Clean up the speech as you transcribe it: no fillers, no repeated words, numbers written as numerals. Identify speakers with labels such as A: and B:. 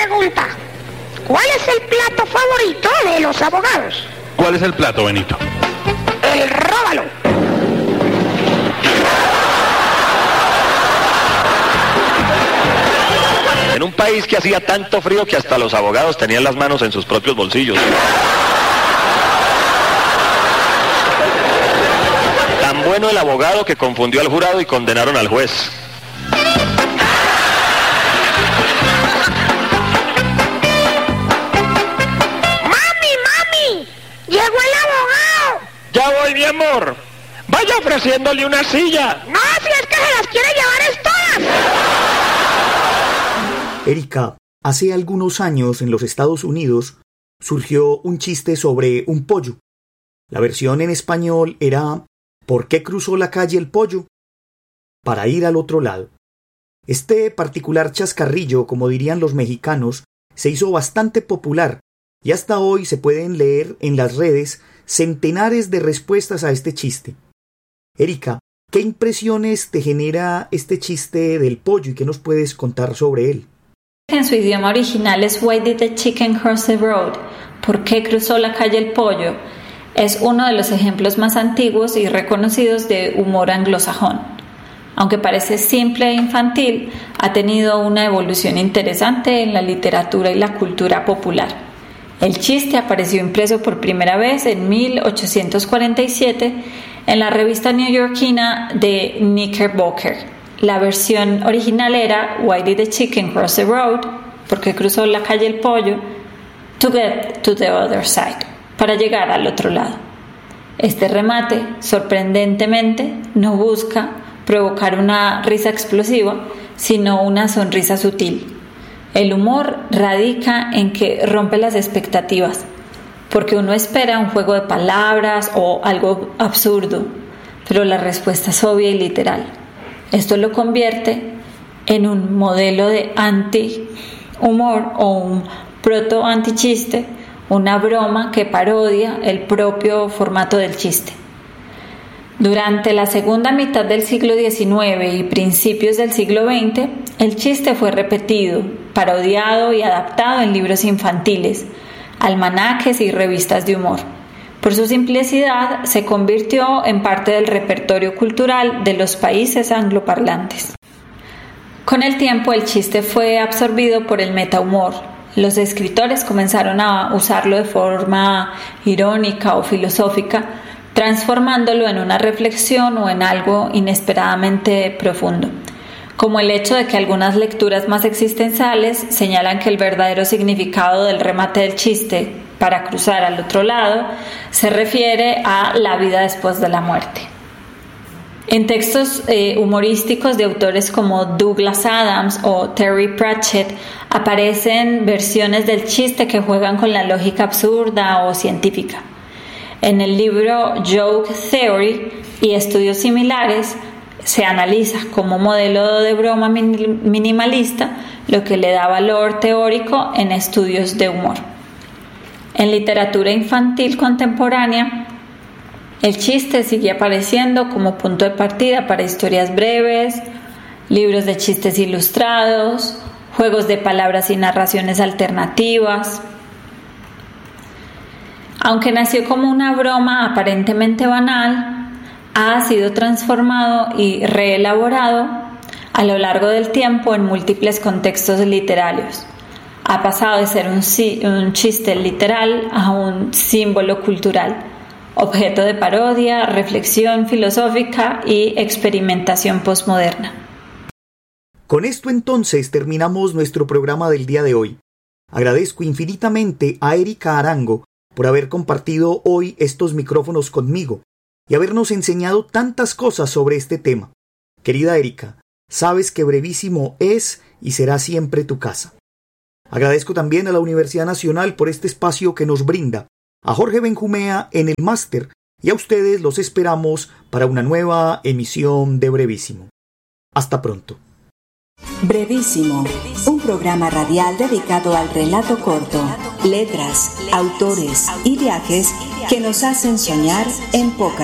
A: pregunta. ¿Cuál es el plato favorito de los abogados?
B: ¿Cuál es el plato, Benito?
A: El róbalo.
C: En un país que hacía tanto frío que hasta los abogados tenían las manos en sus propios bolsillos. Tan bueno el abogado que confundió al jurado y condenaron al juez.
A: ¡Mami! ¡Llegó el abogado!
D: Ya voy, mi amor. Vaya ofreciéndole una silla.
A: No, si es que se las quiere llevar es todas.
E: Erika, hace algunos años en los Estados Unidos surgió un chiste sobre un pollo. La versión en español era ¿por qué cruzó la calle el pollo? Para ir al otro lado. Este particular chascarrillo, como dirían los mexicanos, se hizo bastante popular y hasta hoy se pueden leer en las redes centenares de respuestas a este chiste. Erika, ¿qué impresiones te genera este chiste del pollo y qué nos puedes contar sobre él?
F: En su idioma original es Why did the chicken cross the road? ¿Por qué cruzó la calle el pollo? Es uno de los ejemplos más antiguos y reconocidos de humor anglosajón. Aunque parece simple e infantil, ha tenido una evolución interesante en la literatura y la cultura popular. El chiste apareció impreso por primera vez en 1847 en la revista neoyorquina The Knickerbocker. La versión original era Why did the chicken cross the road? ¿Por qué cruzó la calle el pollo? To get to the other side. Para llegar al otro lado. Este remate, sorprendentemente, no busca provocar una risa explosiva, sino una sonrisa sutil. El humor radica en que rompe las expectativas, porque uno espera un juego de palabras o algo absurdo, pero la respuesta es obvia y literal. Esto lo convierte en un modelo de anti-humor o un proto-antichiste, una broma que parodia el propio formato del chiste. Durante la segunda mitad del siglo XIX y principios del siglo XX, el chiste fue repetido, parodiado y adaptado en libros infantiles, almanaques y revistas de humor. Por su simplicidad, se convirtió en parte del repertorio cultural de los países angloparlantes. Con el tiempo, el chiste fue absorbido por el metahumor. Los escritores comenzaron a usarlo de forma irónica o filosófica, transformándolo en una reflexión o en algo inesperadamente profundo, como el hecho de que algunas lecturas más existenciales señalan que el verdadero significado del remate del chiste para cruzar al otro lado se refiere a la vida después de la muerte. En textos humorísticos de autores como Douglas Adams o Terry Pratchett aparecen versiones del chiste que juegan con la lógica absurda o científica. En el libro Joke Theory y estudios similares se analiza como modelo de broma minimalista lo que le da valor teórico en estudios de humor. En literatura infantil contemporánea, el chiste sigue apareciendo como punto de partida para historias breves, libros de chistes ilustrados, juegos de palabras y narraciones alternativas. Aunque nació como una broma aparentemente banal, ha sido transformado y reelaborado a lo largo del tiempo en múltiples contextos literarios. Ha pasado de ser un chiste literal a un símbolo cultural, objeto de parodia, reflexión filosófica y experimentación postmoderna.
E: Con esto entonces terminamos nuestro programa del día de hoy. Agradezco infinitamente a Erika Arango por haber compartido hoy estos micrófonos conmigo y habernos enseñado tantas cosas sobre este tema. Querida Erika, sabes que Brevísimo es y será siempre tu casa. Agradezco también a la Universidad Nacional por este espacio que nos brinda, a Jorge Benjumea en el máster y a ustedes los esperamos para una nueva emisión de Brevísimo. Hasta pronto.
G: Brevísimo, un programa radial dedicado al relato corto, letras, autores y viajes que nos hacen soñar en pocas